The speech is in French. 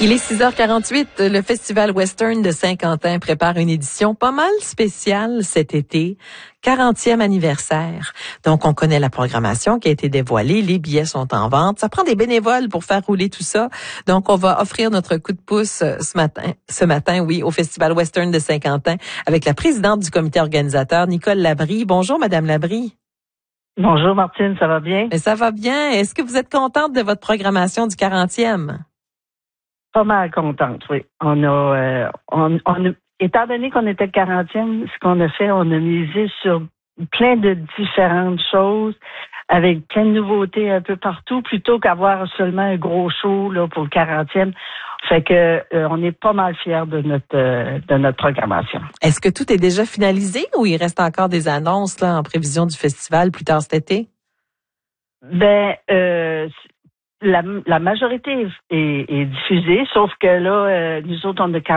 Il est 6h48. Le Festival Western de Saint-Quentin prépare une édition pas mal spéciale cet été. 40e anniversaire. Donc, on connaît la programmation qui a été dévoilée. Les billets sont en vente. Ça prend des bénévoles pour faire rouler tout ça. Donc, on va offrir notre coup de pouce ce matin, au Festival Western de Saint-Quentin avec la présidente du comité organisateur, Nicole Labrie. Bonjour, Madame Labrie. Bonjour, Martine. Ça va bien? Ça va bien. Est-ce que vous êtes contente de votre programmation du 40e? Pas mal contente, oui. Étant donné qu'on était le 40e, ce qu'on a fait, on a misé sur plein de différentes choses, avec plein de nouveautés un peu partout, plutôt qu'avoir seulement un gros show là, pour le 40e. Fait que on est pas mal fiers de notre programmation. Est-ce que tout est déjà finalisé ou il reste encore des annonces là en prévision du festival plus tard cet été? La majorité est diffusée, sauf que là, nous autres, on a